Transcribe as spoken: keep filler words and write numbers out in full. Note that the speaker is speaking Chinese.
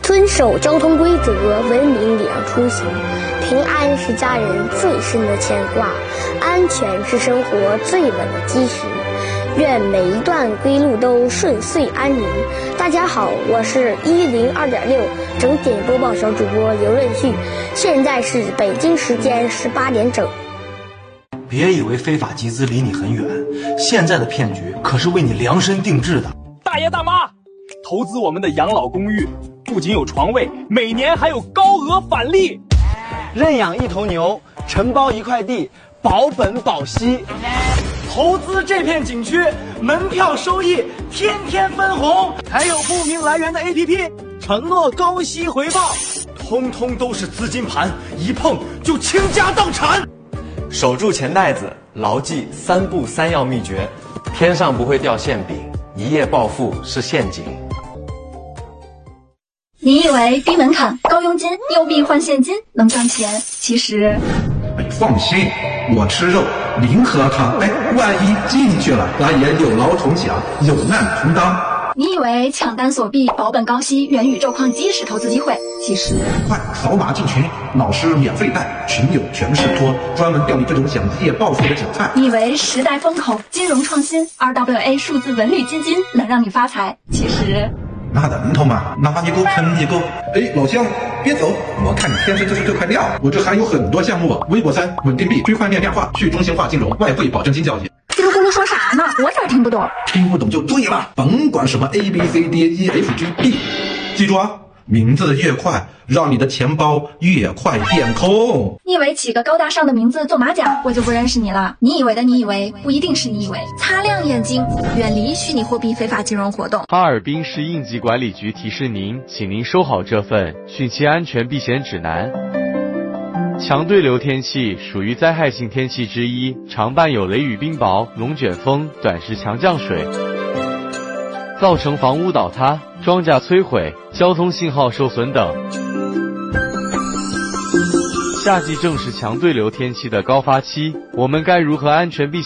遵守交通规则，文明礼让出行。平安是家人最深的牵挂，安全是生活最稳的基石。愿每一段归路都顺遂安宁。大家好，我是一零二点六整点播报小主播刘润旭，现在是北京时间十八点整。 别以为非法集资离你很远，现在的骗局可是为你量身定制的。 大爷大妈，投资我们的养老公寓，不仅有床位，每年还有高额返利。 认养一头牛，承包一块地，保本保息。投资这片景区，门票收益天天分红，还有不明来源的 A P P， 承诺高息回报， 通通都是资金盘，一碰就倾家荡产。 守住钱袋子，牢记三不三要秘诀，天上不会掉馅饼，一夜暴富是陷阱。 你以为低门槛、高佣金、优币换现金能赚钱？其实， 哎，放心，我吃肉，零喝汤。哎，万一进去了，咱也有劳同享，有难同当。 你以为抢单锁币、保本高息、元宇宙矿机是投资机会？其实， 快扫码进群，老师免费带，群友全是托，专门钓你这种想一夜暴富的韭菜。 你以为时代风口、金融创新、R W A 数字文旅基金能让你发财？其实。 那等同嘛，拿一个坑一个。哎，老乡，别走，我看你天生就是这块料。我这还有很多项目，微博三、稳定币、区块链量化、去中心化金融、外汇保证金交易。 叽里咕噜说啥呢？我咋听不懂？ 听不懂就对了，甭管什么 A B C D E F G B， 记住啊，名字越快，让你的钱包越快变空。 你以为起个高大上的名字做马甲，我就不认识你了？你以为的你以为，不一定是你以为。擦亮眼睛，远离虚拟货币非法金融活动。 哈尔滨市应急管理局提示您，请您收好这份汛期安全避险指南。强对流天气属于灾害性天气之一，常伴有雷雨冰雹、龙卷风、短时强降水，造成房屋倒塌、庄稼摧毁、交通信号受损等。夏季正是强对流天气的高发期，我们该如何安全避险？